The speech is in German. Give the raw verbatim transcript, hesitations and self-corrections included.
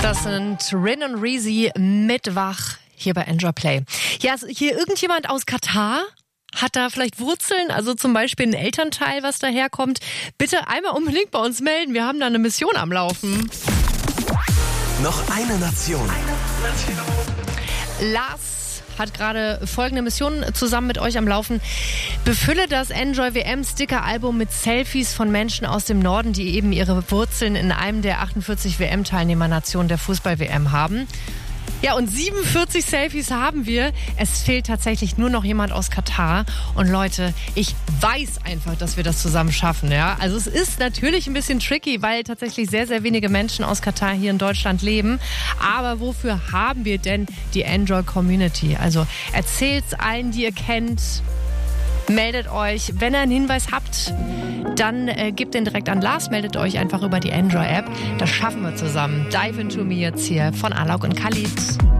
Das sind Rin und Reezy mit Wach hier bei Enjoy Play. Ja, ist hier irgendjemand aus Katar? Hat da vielleicht Wurzeln, also zum Beispiel ein Elternteil, was daherkommt? Bitte einmal unbedingt bei uns melden. Wir haben da eine Mission am Laufen. Noch eine Nation. Lars hat gerade folgende Mission zusammen mit euch am Laufen. Befülle das Enjoy W M Sticker-Album mit Selfies von Menschen aus dem Norden, die eben ihre Wurzeln in einem der achtundvierzig W M-Teilnehmernationen der Fußball-W M haben. Ja, und siebenundvierzig Selfies haben wir. Es fehlt tatsächlich nur noch jemand aus Katar. Und Leute, ich weiß einfach, dass wir das zusammen schaffen. Ja? Also es ist natürlich ein bisschen tricky, weil tatsächlich sehr, sehr wenige Menschen aus Katar hier in Deutschland leben. Aber wofür haben wir denn die Enjoy-Community? Also erzählt's allen, die ihr kennt. Meldet euch. Wenn ihr einen Hinweis habt, dann äh, gebt den direkt an Lars. Meldet euch einfach über die Enjoy-App. Das schaffen wir zusammen. Dive into me jetzt hier von Alok und Khalid.